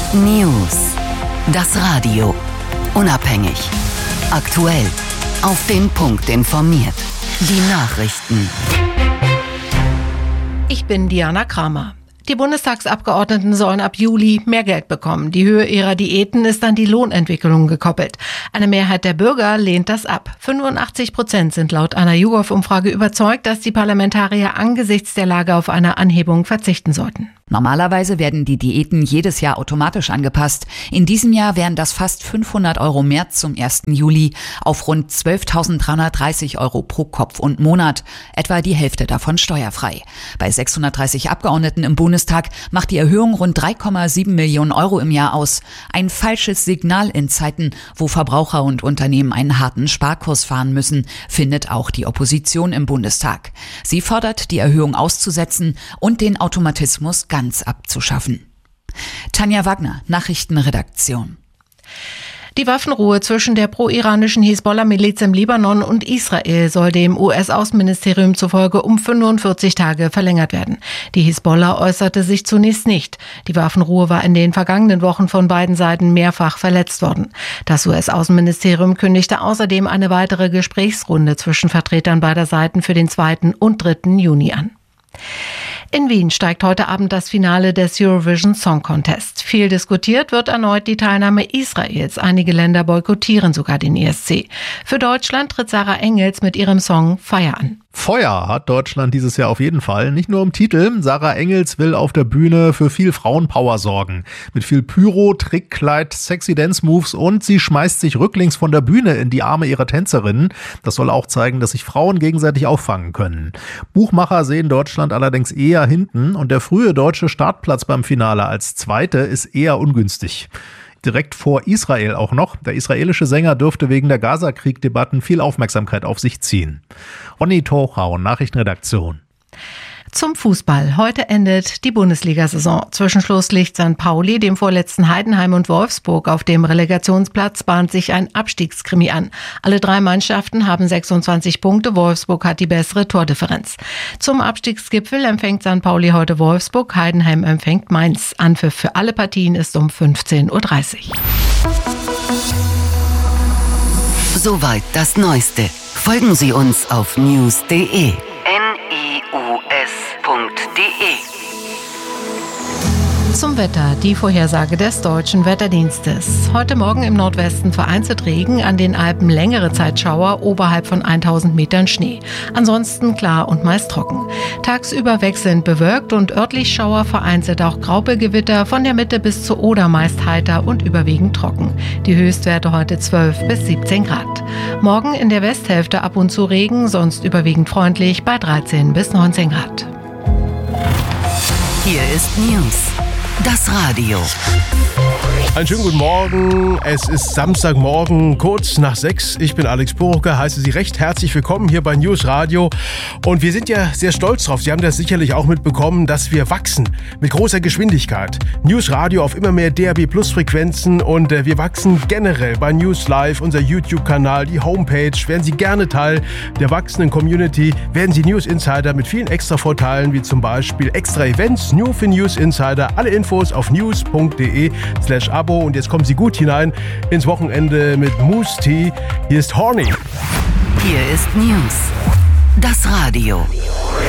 News. Das Radio. Unabhängig. Aktuell. Auf den Punkt informiert. Die Nachrichten. Ich bin Diana Kramer. Die Bundestagsabgeordneten sollen ab Juli mehr Geld bekommen. Die Höhe ihrer Diäten ist an die Lohnentwicklung gekoppelt. Eine Mehrheit der Bürger lehnt das ab. 85% sind laut einer YouGov-Umfrage überzeugt, dass die Parlamentarier angesichts der Lage auf eine Anhebung verzichten sollten. Normalerweise werden die Diäten jedes Jahr automatisch angepasst. In diesem Jahr wären das fast 500 Euro mehr zum 1. Juli auf rund 12.330 Euro pro Kopf und Monat. Etwa die Hälfte davon steuerfrei. Bei 630 Abgeordneten im Bundestag macht die Erhöhung rund 3,7 Millionen Euro im Jahr aus. Ein falsches Signal in Zeiten, wo Verbraucher und Unternehmen einen harten Sparkurs fahren müssen, findet auch die Opposition im Bundestag. Sie fordert, die Erhöhung auszusetzen und den Automatismus ganz abzuschaffen. Tanja Wagner, Nachrichtenredaktion. Die Waffenruhe zwischen der pro-iranischen Hisbollah-Miliz im Libanon und Israel soll dem US-Außenministerium zufolge um 45 Tage verlängert werden. Die Hisbollah äußerte sich zunächst nicht. Die Waffenruhe war in den vergangenen Wochen von beiden Seiten mehrfach verletzt worden. Das US-Außenministerium kündigte außerdem eine weitere Gesprächsrunde zwischen Vertretern beider Seiten für den 2. und 3. Juni an. In Wien steigt heute Abend das Finale des Eurovision Song Contest. Viel diskutiert wird erneut die Teilnahme Israels. Einige Länder boykottieren sogar den ESC. Für Deutschland tritt Sarah Engels mit ihrem Song Feuer an. Feuer hat Deutschland dieses Jahr auf jeden Fall. Nicht nur im Titel. Sarah Engels will auf der Bühne für viel Frauenpower sorgen. Mit viel Pyro, Trickkleid, sexy Dance-Moves und sie schmeißt sich rücklings von der Bühne in die Arme ihrer Tänzerinnen. Das soll auch zeigen, dass sich Frauen gegenseitig auffangen können. Buchmacher sehen Deutschland allerdings eher hinten und der frühe deutsche Startplatz beim Finale als Zweite ist eher ungünstig. Direkt vor Israel auch noch. Der israelische Sänger dürfte wegen der Gaza-Krieg-Debatten viel Aufmerksamkeit auf sich ziehen. Ronny Tochau, Nachrichtenredaktion. Zum Fußball. Heute endet die Bundesliga-Saison. Zwischenschluss liegt St. Pauli, dem vorletzten Heidenheim und Wolfsburg. Auf dem Relegationsplatz bahnt sich ein Abstiegskrimi an. Alle 3 Mannschaften haben 26 Punkte. Wolfsburg hat die bessere Tordifferenz. Zum Abstiegsgipfel empfängt St. Pauli heute Wolfsburg. Heidenheim empfängt Mainz. Anpfiff für alle Partien ist um 15:30 Uhr. Soweit das Neueste. Folgen Sie uns auf news.de. Zum Wetter, die Vorhersage des Deutschen Wetterdienstes. Heute Morgen im Nordwesten vereinzelt Regen, an den Alpen längere Zeit Schauer, oberhalb von 1000 Metern Schnee. Ansonsten klar und meist trocken. Tagsüber wechselnd bewölkt und örtlich Schauer, vereinzelt auch Graupelgewitter, von der Mitte bis zur Oder meist heiter und überwiegend trocken. Die Höchstwerte heute 12 bis 17 Grad. Morgen in der Westhälfte ab und zu Regen, sonst überwiegend freundlich bei 13 bis 19 Grad. Hier ist News. Das Radio. Einen schönen guten Morgen. Es ist Samstagmorgen, kurz nach 6. Ich bin Alex Burucker, heiße Sie recht herzlich willkommen hier bei News Radio. Und wir sind ja sehr stolz drauf. Sie haben das sicherlich auch mitbekommen, dass wir wachsen mit großer Geschwindigkeit. News Radio auf immer mehr DAB-Plus-Frequenzen und wir wachsen generell bei News Live, unser YouTube-Kanal, die Homepage. Werden Sie gerne Teil der wachsenden Community, werden Sie News Insider mit vielen extra Vorteilen, wie zum Beispiel extra Events, New für News Insider, alle Infos auf news.de/Abo. Und jetzt kommen Sie gut hinein ins Wochenende mit Moose Tea. Hier ist Horny. Hier ist News. Das Radio.